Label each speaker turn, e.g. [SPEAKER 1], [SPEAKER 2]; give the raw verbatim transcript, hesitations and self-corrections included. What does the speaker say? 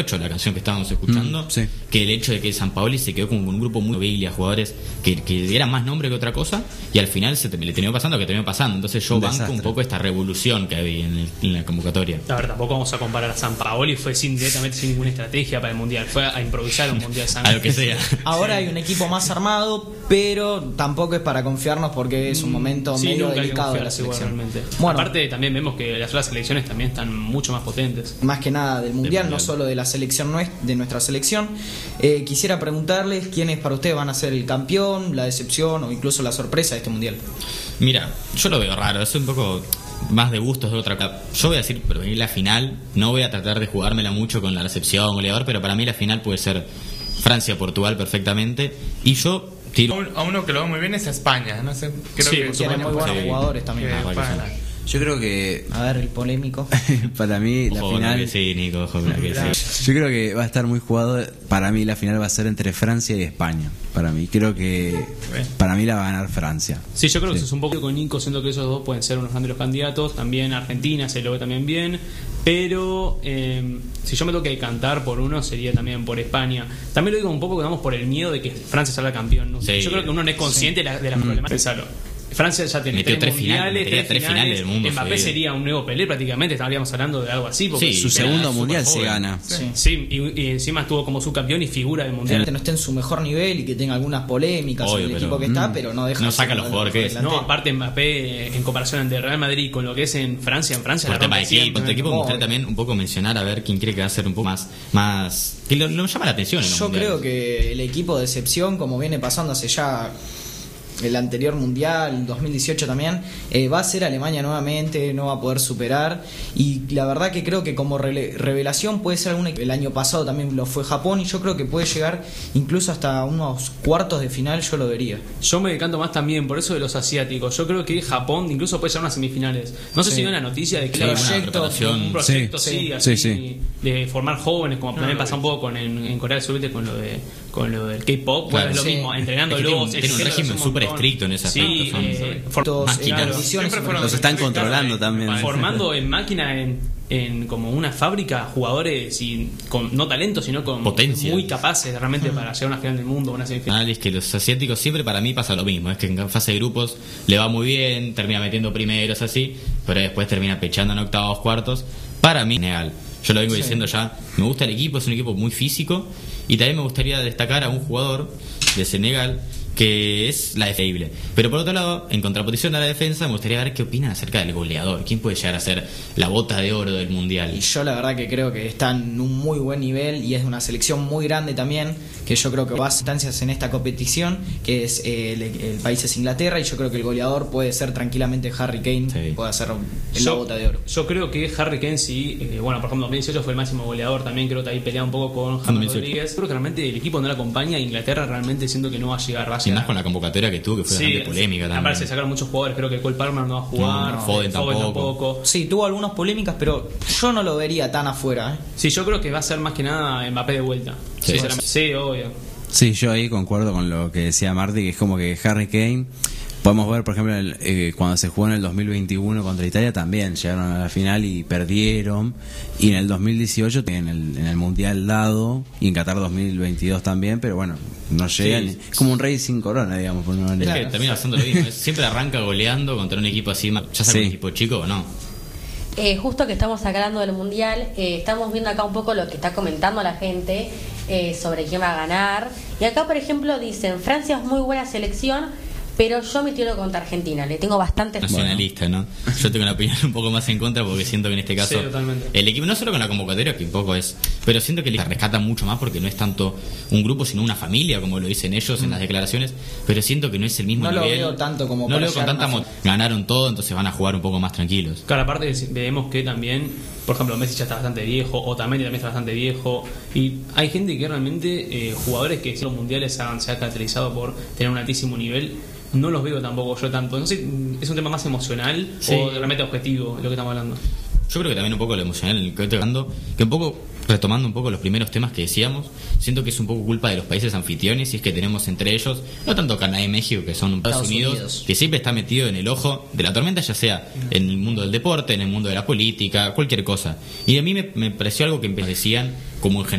[SPEAKER 1] la canción que estábamos escuchando,
[SPEAKER 2] mm, sí.
[SPEAKER 1] que el hecho de que Sampaoli se quedó como un grupo muy noble, jugadores que, que eran más nombre que otra cosa, y al final se te, le terminó pasando lo que terminó pasando. Entonces yo
[SPEAKER 2] Un
[SPEAKER 1] banco
[SPEAKER 2] desastre.
[SPEAKER 1] un poco esta revolución que había en, el, en la convocatoria.
[SPEAKER 3] A ver, tampoco vamos a comparar a Sampaoli, fue sin directamente sin ninguna estrategia para el Mundial, fue a improvisar un Mundial
[SPEAKER 1] A
[SPEAKER 3] sangre.
[SPEAKER 1] lo que sea.
[SPEAKER 4] Ahora hay un equipo más armado, pero tampoco es para confiarnos porque es un momento
[SPEAKER 3] Sí,
[SPEAKER 4] medio
[SPEAKER 3] nunca hay que
[SPEAKER 4] delicado de la
[SPEAKER 3] confiarse igual,
[SPEAKER 4] selección.
[SPEAKER 3] realmente.
[SPEAKER 4] Bueno,
[SPEAKER 3] Aparte también vemos que las otras selecciones también están mucho más potentes.
[SPEAKER 4] más que nada del mundial,
[SPEAKER 1] Del
[SPEAKER 4] no
[SPEAKER 1] mundial.
[SPEAKER 4] solo de la selección nues- de nuestra selección. Eh, quisiera preguntarles quiénes para ustedes van a ser el campeón, la decepción o incluso la sorpresa de este mundial.
[SPEAKER 1] Mira, yo lo veo raro, es un poco más de gustos de otra cosa. Yo voy a decir, pero la final, no voy a tratar de jugármela mucho con la recepción, goleador, pero para mí la final puede ser Francia-Portugal perfectamente. Y yo tiro...
[SPEAKER 5] A uno que lo veo muy bien es a España, no sé, creo
[SPEAKER 3] Sí,
[SPEAKER 5] que
[SPEAKER 3] por
[SPEAKER 4] Tiene
[SPEAKER 3] supuesto,
[SPEAKER 4] muy buenos
[SPEAKER 1] sí.
[SPEAKER 4] jugadores también.
[SPEAKER 5] que
[SPEAKER 1] Ah, vale,
[SPEAKER 5] para-
[SPEAKER 2] Yo creo que
[SPEAKER 4] A ver, el polémico.
[SPEAKER 2] para mí la
[SPEAKER 1] Ojo con lo
[SPEAKER 2] final...
[SPEAKER 1] que sí, Nico, ojo con lo que sí.
[SPEAKER 2] Yo creo que va a estar muy jugado. Para mí la final va a ser entre Francia y España. Para mí, creo que para mí la va a ganar Francia.
[SPEAKER 3] Sí, yo creo que
[SPEAKER 2] Sí.
[SPEAKER 3] eso es un poco con Nico, siento que esos dos pueden ser unos grandes los candidatos. También Argentina se lo ve también bien. Pero eh, si yo me tengo que decantar por uno, sería también por España. También lo digo un poco, digamos, por el miedo de que Francia salga campeón, ¿no?
[SPEAKER 1] Sí.
[SPEAKER 3] Yo creo que uno no es consciente de la- de las problemáticas. Pensalo. Francia ya tiene
[SPEAKER 1] Metió
[SPEAKER 3] tres
[SPEAKER 1] tres finales,
[SPEAKER 3] mundiales,
[SPEAKER 1] metería tres finales del mundo
[SPEAKER 3] Mbappé
[SPEAKER 1] seguido.
[SPEAKER 3] sería un nuevo Pelé prácticamente, estaríamos hablando de algo así. Porque
[SPEAKER 1] Sí,
[SPEAKER 2] Su
[SPEAKER 1] pero
[SPEAKER 2] segundo
[SPEAKER 1] es
[SPEAKER 2] mundial se
[SPEAKER 1] superjoven.
[SPEAKER 2] gana.
[SPEAKER 4] Sí.
[SPEAKER 3] Sí, y, y encima estuvo como subcampeón y figura del mundial.
[SPEAKER 4] Realmente no esté en su mejor nivel y que tenga algunas polémicas
[SPEAKER 1] Obvio,
[SPEAKER 4] en el
[SPEAKER 1] pero-
[SPEAKER 4] equipo que está,
[SPEAKER 2] mm,
[SPEAKER 4] pero no deja
[SPEAKER 1] no
[SPEAKER 4] de ser
[SPEAKER 1] saca
[SPEAKER 4] uno
[SPEAKER 1] los
[SPEAKER 4] de
[SPEAKER 1] jugadores que es.
[SPEAKER 4] delanteros.
[SPEAKER 3] No, aparte Mbappé, en comparación entre Real Madrid con lo que es en Francia, en Francia
[SPEAKER 1] Por
[SPEAKER 3] la
[SPEAKER 1] tema de
[SPEAKER 3] rompe siempre.
[SPEAKER 1] equipo, el equipo me gustaría también un poco mencionar a ver quién cree que va a ser un poco más, más que lo, lo llama la atención en los
[SPEAKER 4] Yo
[SPEAKER 1] mundiales.
[SPEAKER 4] creo que el equipo de excepción, como viene pasando hace ya el anterior mundial, el dos mil dieciocho también, eh, va a ser Alemania nuevamente, no va a poder superar. Y la verdad que creo que como rele- revelación puede ser alguna. El año pasado también lo fue Japón, y yo creo que puede llegar incluso hasta unos cuartos de final, yo lo vería.
[SPEAKER 3] Yo me decanto más también por eso de los asiáticos. Yo creo que Japón incluso puede llegar a unas semifinales. No sé
[SPEAKER 4] Sí.
[SPEAKER 3] si ven la noticia de que
[SPEAKER 1] Sí,
[SPEAKER 3] hay
[SPEAKER 1] una
[SPEAKER 4] proyecto,
[SPEAKER 1] preparación.
[SPEAKER 3] un proyecto
[SPEAKER 2] Sí,
[SPEAKER 3] sí,
[SPEAKER 4] sí,
[SPEAKER 3] así,
[SPEAKER 2] sí, sí.
[SPEAKER 3] de formar jóvenes, como también pasa un poco con en, en Corea del Sur con lo de con lo del K-pop.
[SPEAKER 1] Claro,
[SPEAKER 3] Bueno, es lo
[SPEAKER 4] sí.
[SPEAKER 3] mismo,
[SPEAKER 1] Es
[SPEAKER 3] entrenándolos,
[SPEAKER 1] que tiene un- tiene un
[SPEAKER 3] exigiéndoles
[SPEAKER 1] régimen
[SPEAKER 3] montón.
[SPEAKER 1] súper estricto en ese
[SPEAKER 3] Sí,
[SPEAKER 1] aspecto, son
[SPEAKER 3] eh, for-
[SPEAKER 4] Todos,
[SPEAKER 1] más
[SPEAKER 4] eh,
[SPEAKER 1] chicanos.
[SPEAKER 4] condiciones
[SPEAKER 5] Siempre fueron
[SPEAKER 2] Los están controlando también.
[SPEAKER 3] formando en máquina en, en como una fábrica jugadores y con no talento sino con
[SPEAKER 1] Potencia.
[SPEAKER 3] muy capaces realmente para llegar a una final del mundo, una semifinal.
[SPEAKER 1] Finales que los asiáticos siempre para mí pasa lo mismo, es que en fase de grupos le va muy bien, termina metiendo primeros así, pero después termina pechando en octavos, cuartos. Para mí, Senegal. Yo lo vengo
[SPEAKER 4] Sí.
[SPEAKER 1] diciendo ya, me gusta el equipo, es un equipo muy físico, y también me gustaría destacar a un jugador de Senegal que es la defensible. Pero por otro lado, en contraposición a la defensa, me gustaría ver qué opinan acerca del goleador. ¿Quién puede llegar a ser la bota de oro del mundial?
[SPEAKER 4] Y yo la verdad que creo que está en un muy buen nivel y es de una selección muy grande también, que yo creo que va a instancias en esta competición, que es eh, el, el país es Inglaterra, y yo creo que el goleador puede ser tranquilamente Harry Kane,
[SPEAKER 1] Sí.
[SPEAKER 4] puede ser el
[SPEAKER 3] Yo-
[SPEAKER 4] la bota de oro.
[SPEAKER 3] Yo creo que Harry Kane sí, eh, bueno, por ejemplo, en dos mil dieciocho fue el máximo goleador, también creo que ahí pelea un poco con James
[SPEAKER 1] dos mil dieciocho.
[SPEAKER 3] Rodríguez. Creo que realmente el equipo no la acompaña, Inglaterra realmente siento que no va a llegar, va a
[SPEAKER 1] Y
[SPEAKER 3] llegar.
[SPEAKER 1] más con la convocatoria que tuvo, que fue
[SPEAKER 3] Sí,
[SPEAKER 1] bastante polémica
[SPEAKER 3] me
[SPEAKER 1] también.
[SPEAKER 3] parece que sacaron muchos jugadores, creo que Cole Palmer no va a jugar,
[SPEAKER 1] No, no, Foden tampoco.
[SPEAKER 4] Sí, tuvo algunas polémicas, pero yo no lo vería tan afuera. ¿eh?
[SPEAKER 3] Sí, yo creo que va a ser más que nada Mbappé de vuelta.
[SPEAKER 1] Sí.
[SPEAKER 3] Sinceramente. Sí, obvio.
[SPEAKER 2] Sí, yo ahí concuerdo con lo que decía Marty, que es como que Harry Kane, podemos ver, por ejemplo, el- eh, cuando se jugó en el dos mil veintiuno contra Italia también llegaron a la final y perdieron, y en el dos mil dieciocho en el, en el Mundial dado, y en Qatar dos mil veintidós también, pero bueno, no llegan,
[SPEAKER 1] Sí.
[SPEAKER 2] es como un rey sin corona, digamos, por una
[SPEAKER 1] Es
[SPEAKER 2] manera.
[SPEAKER 1] que termina pasando lo mismo, es- siempre arranca goleando contra un equipo así, ya sea
[SPEAKER 2] Sí.
[SPEAKER 1] un equipo chico o no.
[SPEAKER 6] Eh, justo que estamos hablando del mundial, eh, estamos viendo acá un poco lo que está comentando la gente eh, sobre quién va a ganar. Y acá, por ejemplo, dicen: Francia es muy buena selección, pero yo me tiro contra Argentina. Le tengo bastante
[SPEAKER 1] Nacionalista, ¿no? Yo tengo una opinión un poco más en contra porque siento que en este caso
[SPEAKER 3] Sí, totalmente.
[SPEAKER 1] el equipo, no solo con la convocatoria, que un poco es, pero siento que le rescata mucho más porque no es tanto un grupo sino una familia, como lo dicen ellos en las declaraciones, pero siento que no es el mismo
[SPEAKER 4] No lo
[SPEAKER 1] nivel.
[SPEAKER 4] veo tanto como
[SPEAKER 1] no
[SPEAKER 4] para
[SPEAKER 1] lo veo con
[SPEAKER 4] llegar
[SPEAKER 1] tanta
[SPEAKER 4] más
[SPEAKER 1] mo- ganaron todo, entonces van a jugar un poco más tranquilos.
[SPEAKER 3] Claro, aparte vemos que también, por ejemplo, Messi ya está bastante viejo, Otamendi también está bastante viejo, y hay gente que realmente, eh, jugadores que en los mundiales han- se ha caracterizado por tener un altísimo nivel, no los veo tampoco yo tanto. No sé, ¿es un tema más emocional
[SPEAKER 1] Sí.
[SPEAKER 3] o realmente objetivo lo que estamos hablando?
[SPEAKER 1] Yo creo que también un poco lo emocional en el que estoy hablando, que un poco, retomando un poco los primeros temas que decíamos, siento que es un poco culpa de los países anfitriones, y es que tenemos entre ellos, no tanto Canadá y México, que son Estados
[SPEAKER 4] Estados
[SPEAKER 1] Unidos,
[SPEAKER 4] Unidos.
[SPEAKER 1] que siempre está metido en el ojo de la tormenta, ya sea en el mundo del deporte, en el mundo de la política, cualquier cosa. Y a mí me, me pareció algo que decían como en general.